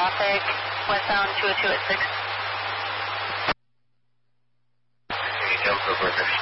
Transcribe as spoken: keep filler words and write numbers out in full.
traffic, westbound two oh two at six. Delta British.